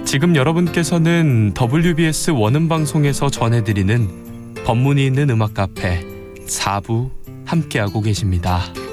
지금 여러분께서는 WBS 원음방송에서 전해드리는 법문이 있는 음악 카페 4부 함께하고 계십니다.